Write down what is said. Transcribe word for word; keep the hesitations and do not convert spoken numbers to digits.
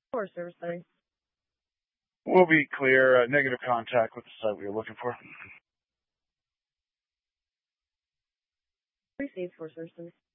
Forest Service setting. We'll be clear. Uh, negative contact with the site we were looking for. Received, Forest Service setting.